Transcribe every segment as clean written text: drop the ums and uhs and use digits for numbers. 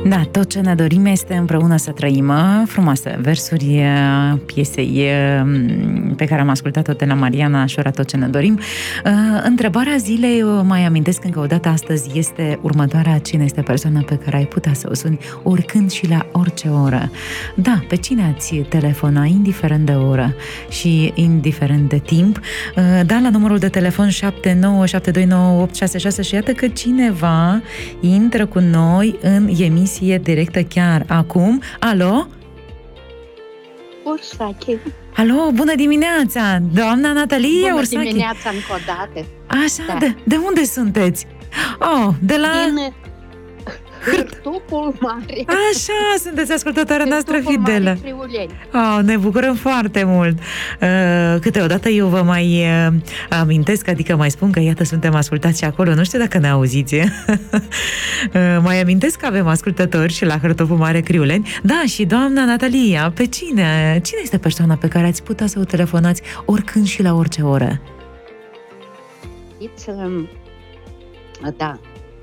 Da, tot ce ne dorim este împreună să trăim. Frumoase versuri piesei pe care am ascultat-o de la Mariana Șora, Tot ce ne dorim. Întrebarea zilei, mai amintesc încă o dată astăzi, este următoarea: cine este persoana pe care ai putea să o suni oricând și la orice oră? Da, pe cine ați telefona, indiferent de oră și indiferent de timp? Da, la numărul de telefon 79729866 și iată că cineva intră cu noi în emisie directă chiar acum. Alo? Ursache. Alo, bună dimineața! Doamna Natalie Ursache. Bună dimineața încă o dată. Așa, da. De unde sunteți? Oh, de la... Din Hârtupul Mare. Așa, sunteți ascultătoarea noastră fidelă. Oh, ne bucurăm foarte mult. Câteodată eu vă mai amintesc, adică mai spun că iată suntem ascultați și acolo, nu știu dacă ne auziți. Mai amintesc că avem ascultători și la Hârtupul Mare Criuleni. Da, și doamna Natalia, pe cine este persoana pe care ați putea să o telefonați oricând și la orice oră? Da.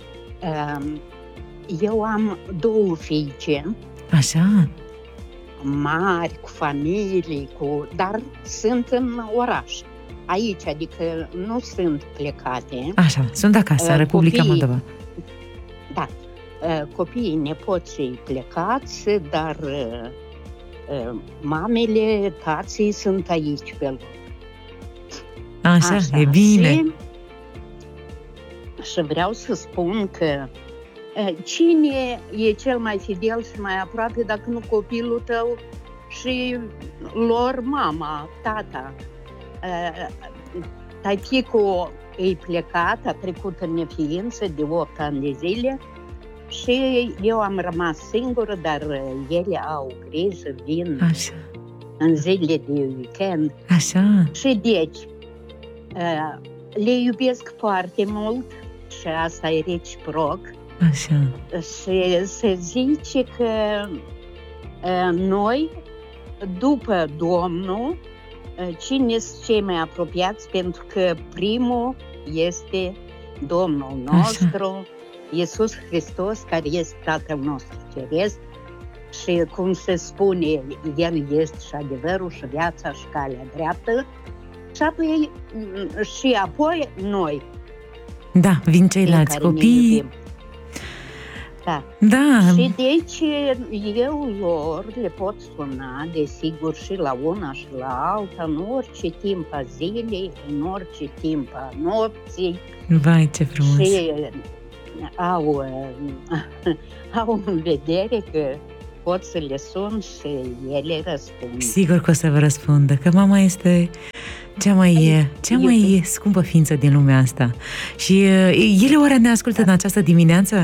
Eu am două fiice. Așa. Mari, cu familii, dar sunt în oraș. Aici, adică nu sunt plecate. Așa, sunt acasă, în Republica Moldova. Da. Copiii, nepoții plecați, dar mamele, tații sunt aici pe loc. Așa, e bine. Și vreau să spun că cine e cel mai fidel și mai aproape, dacă nu copilul tău și lor mama, tata. Taiticul e plecat, a trecut în neființă de 8 ani de zile și eu am rămas singură, dar ele au grijă, vin așa în zile de weekend. Așa. Și deci le iubesc foarte mult și asta e reciproc. Așa. Și se zice că noi, după Domnul, cine sunt cei mai apropiați, pentru că primul este Domnul nostru, așa, Iisus Hristos, care este Tatăl nostru Ceresc și, cum se spune, El este și adevărul și viața și calea dreaptă și apoi noi. Da, vin ceilalți copii. Da. Și deci eu lor le pot suna, desigur, și la una și la alta, în orice timp a zilei, în orice timp a nopții. Vai, ce frumos! Și au în vedere că pot să le sun și ele răspund. Sigur că o să vă răspundă, că mama este cea mai scumpă ființă din lumea asta. Și ele oare ne ascultă în această dimineață?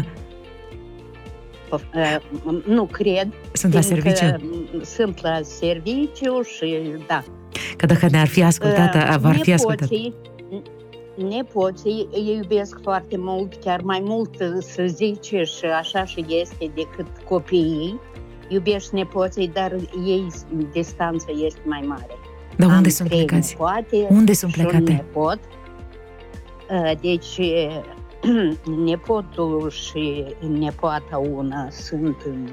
Nu cred. Sunt la serviciu? Sunt la serviciu și da. Că dacă ne-ar fi ascultată, v-ar fi ascultat. Nepoții îi iubesc foarte mult, chiar mai mult să zice și așa și este decât copiii. Iubești nepoții, dar ei, distanța este mai mare. Dar unde sunt plecați? Unde sunt plecate? Nepot. Deci nepotul și nepoata una sunt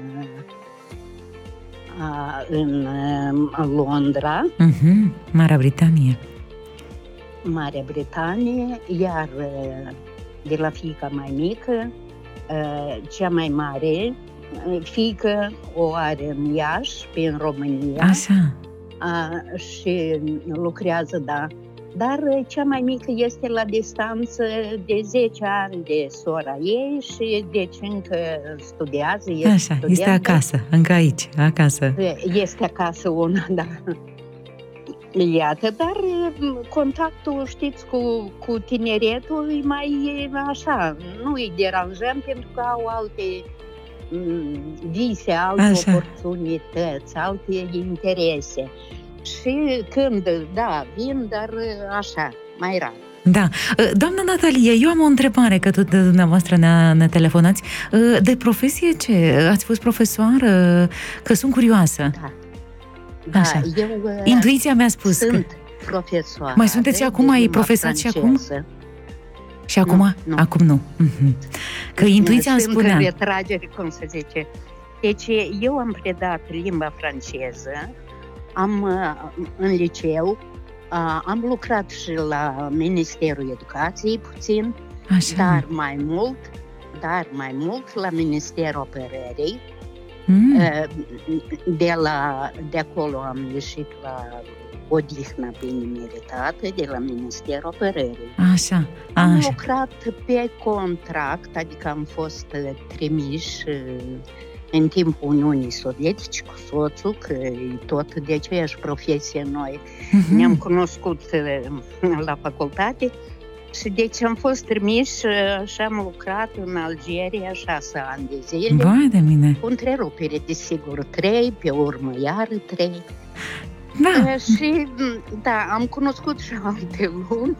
în Londra, Marea Britanie. Marea Britanie, iar de la fiica mai mică, cea mai mare fiică o are în Iași, în România. Așa. Și lucrează, da. Dar cea mai mică este la distanță de 10 ani de sora ei și deci încă studiază. Așa, este acasă, încă aici, acasă. Este acasă una, da. Iată, dar contactul, știți, cu tineretul e mai așa, nu îi deranjăm pentru că au alte vise, alte așa, oportunități, alte interese. Și când, da, vin, dar așa, mai rar. Da. Doamna Natalie, eu am o întrebare, că tot dumneavoastră ne telefonați. De profesie ce? Ați fost profesoară? Că sunt curioasă. Da, așa. Eu intuiția mi-a spus sunt că... profesoară. Mai sunteți și acum? Mai profesați și acum? Și acum? Nu. Acum nu. Că intuiția îmi spunea. Sunt retragere, cum se zice. Deci eu am predat limba franceză, în liceu, am lucrat și la Ministerul Educației puțin, Așa. dar mai mult la Ministerul Apărării. De acolo am ieșit la odihna bine meritată de la Ministerul Apărării. Așa. Am lucrat pe contract, adică am fost trimiși în timpul Uniunii Sovietice cu soțul, că e tot de aceeași profesie noi. Ne-am cunoscut la facultate și deci am fost trimiși și am lucrat în Algeria 6 ani de zile. Vai de mine! Cu întrerupere, desigur, 3, pe urmă iar 3. Da. Și da, am cunoscut și alte lumi.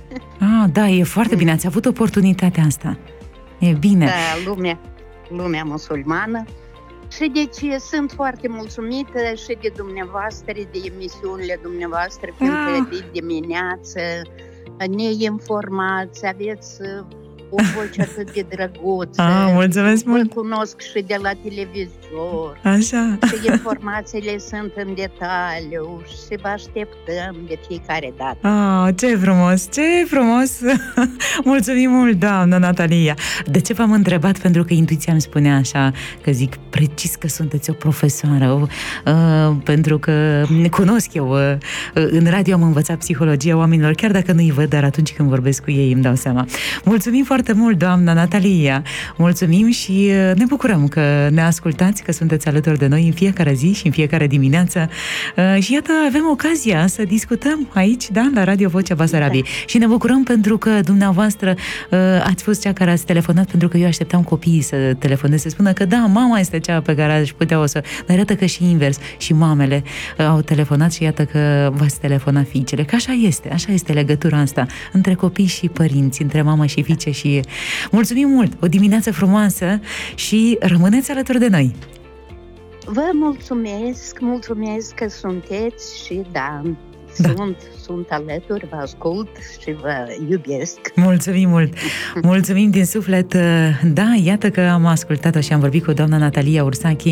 Da, e foarte bine, ați avut oportunitatea asta. E bine. Da, lumea musulmană. Și deci sunt foarte mulțumită și de dumneavoastră, de emisiunile dumneavoastră, pentru că de dimineață ne informați, aveți o voce atât de drăguță. Mulțumesc mult! Vă cunosc și de la televizor. Așa. Și informațiile sunt în detaliu și vă așteptăm de fiecare dată. Ce frumos, ce frumos! Mulțumim mult, doamna Natalia! De ce v-am întrebat? Pentru că intuiția îmi spunea așa, că zic precis că sunteți o profesoară, pentru că cunosc eu, în radio am învățat psihologia oamenilor, chiar dacă nu-i văd, dar atunci când vorbesc cu ei îmi dau seama. Mulțumim foarte mult, doamna Natalia! Mulțumim și ne bucurăm că ne ascultați, că sunteți alături de noi în fiecare zi și în fiecare dimineață. Și iată, avem ocazia să discutăm aici, da, la Radio Vocea Basarabiei. Și ne bucurăm pentru că dumneavoastră ați fost cea care ați telefonat, pentru că eu așteptam copiii să telefoneze, să spună că da, mama este cea pe care aș putea dar iată că și invers, și mamele au telefonat și iată că v-ați telefonat fiicele, că așa este legătura asta între copii și părinți, între mamă și fiice. Și mulțumim mult, o dimineață frumoasă și rămâneți alături de noi. Vă mulțumesc că sunteți și da. Sunt alături, vă ascult și vă iubesc. Mulțumim mult! Mulțumim din suflet! Da, iată că am ascultat-o și am vorbit cu doamna Natalia Ursachi.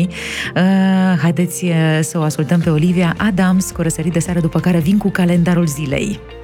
Haideți să o ascultăm pe Olivia Adams cu Răsărit de seară, după care vin cu calendarul zilei.